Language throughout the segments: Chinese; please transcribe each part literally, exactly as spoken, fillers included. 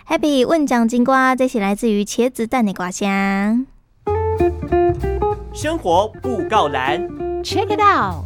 Happy 问奖金瓜，这是来自于茄子蛋的瓜香。 生活布告栏 ，Check it out。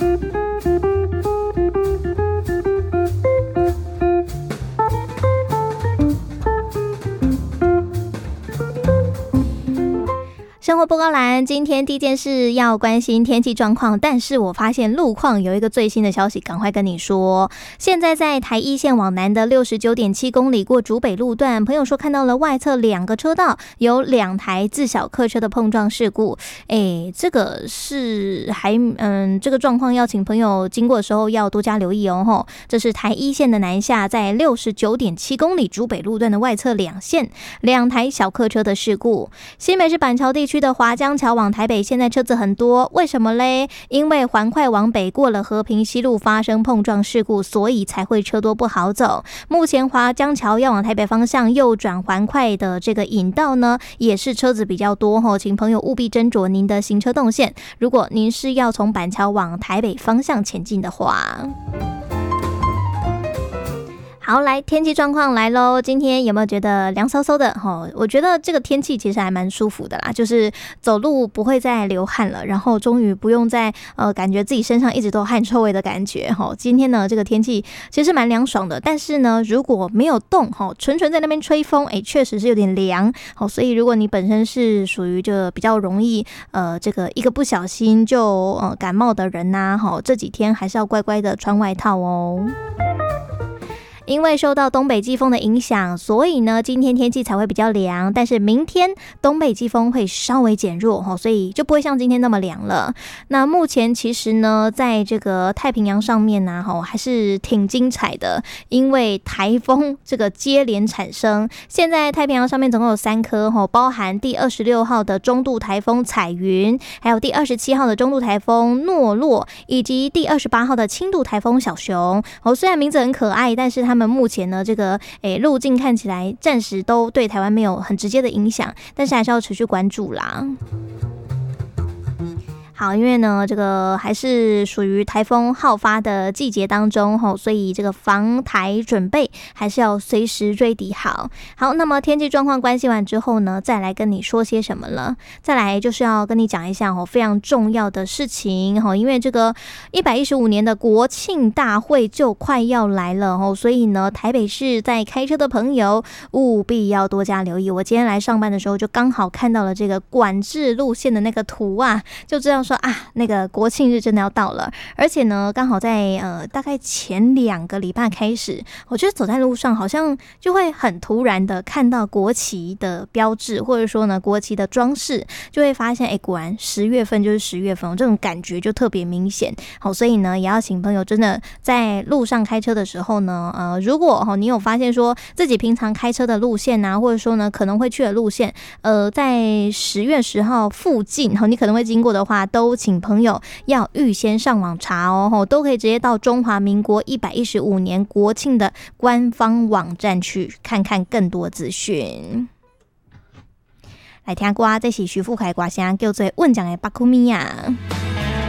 生活报告栏，今天第一件事要关心天气状况，但是我发现路况有一个最新的消息，赶快跟你说。现在在台一线往南的 六十九点七 公里过竹北路段，朋友说看到了外侧两个车道有两台自小客车的碰撞事故。哎，这个是还嗯，这个状况要请朋友经过的时候要多加留意哦。吼，这是台一线的南下，在 六十九点七 公里竹北路段的外侧两线两台小客车的事故。新北市板桥地区的华江桥往台北现在车子很多，为什么嘞？因为环快往北过了和平西路发生碰撞事故，所以才会车多不好走。目前华江桥要往台北方向右转环快的这个引道呢，也是车子比较多吼，请朋友务必斟酌您的行车动线。如果您是要从板桥往台北方向前进的话。好，来天气状况来咯，今天有没有觉得凉飕飕的？哦，我觉得这个天气其实还蛮舒服的啦，就是走路不会再流汗了，然后终于不用再呃感觉自己身上一直都有汗臭味的感觉。哦，今天呢这个天气其实蛮凉爽的，但是呢如果没有动，哦，纯纯在那边吹风，哎，确实是有点凉。哦，所以如果你本身是属于就比较容易呃这个一个不小心就呃感冒的人呐，啊，哦，这几天还是要乖乖的穿外套哦。因为受到东北季风的影响，所以呢今天天气才会比较凉，但是明天东北季风会稍微减弱，所以就不会像今天那么凉了。那目前其实呢在这个太平洋上面呢，还是挺精彩的，因为台风这个接连产生，现在太平洋上面总共有三颗，包含第二十六号的中度台风彩云，还有第二十七号的中度台风诺洛，以及第二十八号的轻度台风小熊。虽然名字很可爱，但是他们目前呢这个诶路径看起来暂时都对台湾没有很直接的影响，但是还是要持续关注啦。好，因为呢这个还是属于台风好发的季节当中，所以这个防台准备还是要随时追底好。好，那么天气状况关心完之后呢，再来跟你说些什么了？再来就是要跟你讲一下非常重要的事情，因为这个一百一十五年的国庆大会就快要来了，所以呢台北市在开车的朋友务必要多加留意。我今天来上班的时候就刚好看到了这个管制路线的那个图啊，就知道说啊，那个国庆日真的要到了，而且呢，刚好在呃大概前两个礼拜开始，我觉得走在路上好像就会很突然的看到国旗的标志，或者说呢国旗的装饰，就会发现哎，果然十月份就是十月份，这种感觉就特别明显。好，所以呢，也要请朋友真的在路上开车的时候呢，呃，如果哈你有发现说自己平常开车的路线啊，或者说呢可能会去的路线，呃，在十月十号附近，哈，你可能会经过的话，都请朋友要预先上网查哦，都可以直接到中华民国一百一十五年国庆的官方网站去看看更多资讯。来听歌，这是徐富凯歌声叫做《问奖的巴库米亚》。